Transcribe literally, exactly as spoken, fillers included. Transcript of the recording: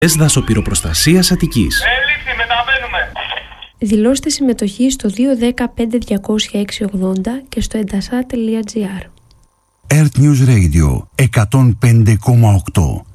Δασοπυροπροστασίας Αττικής. Έληξη, μεταβαίνουμε. Δηλώστε συμμετοχή στο δύο ένα μηδέν πέντε διακόσια έξι ογδόντα και στο εντασά τελεία τζι άρ. Earth News Radio εκατόν πέντε κόμμα οκτώ.